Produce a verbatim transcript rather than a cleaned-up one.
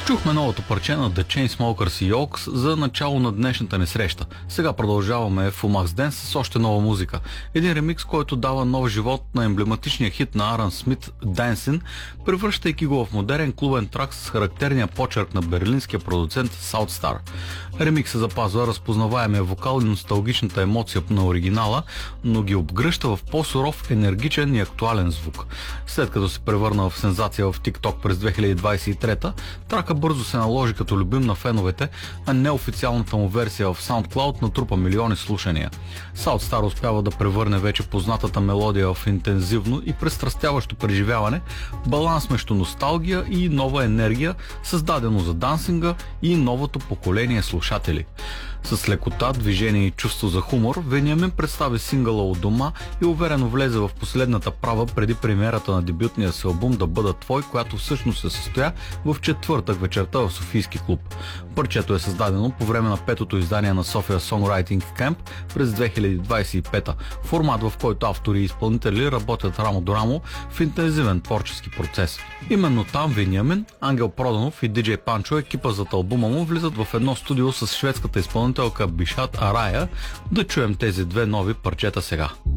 Чухме новото парче на The Chainsmokers и Yolks за начало на днешната ни среща. Сега продължаваме в Max Dance с още нова музика. Един ремикс, който дава нов живот на емблематичния хит на Аран Смит Dancing, превръщайки го в модерен клубен трак с характерния почерк на берлинския продуцент Southstar. Ремиксът запазва разпознаваемия вокал и носталгичната емоция на оригинала, но ги обгръща в по-суров, енергичен и актуален звук. След като се превърна в сензация в TikTok през две хиляди двадесет и трета, трака бързо се наложи като любим на феновете, а неофициалната му версия в SoundCloud натрупа милиони слушания. Southstar успява да превърне вече познатата мелодия в интензивно и престрастяващо преживяване, баланс между носталгия и нова енергия, създадено за дансинга и новото поколение слушатели. С лекота, движение и чувство за хумор, Вениамин представи сингъла от дома и уверено влезе в последната права преди премиерата на дебютния си албум "Да бъда твой", която всъщност се състоя в четвъртък вечерта в Софийски клуб. Парчето е създадено по време на петото издание на София Songwriting Camp през две хиляди двадесет и пета, формат в който автори и изпълнители работят рамо до рамо в интензивен творчески процес. Именно там Вениамин, Ангел Проданов и диджей Панчо, екипа зад албума му, влизат в едно студио с шведската изпълнителка Бишат Арая. Да чуем тези две нови парчета сега.